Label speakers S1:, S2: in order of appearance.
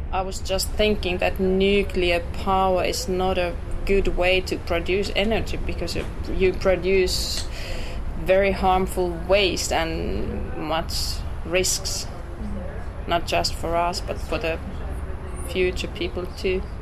S1: I was just thinking that nuclear power is not a good way to produce energy, because you produce very harmful waste and much risks, not just for us but for the future people too.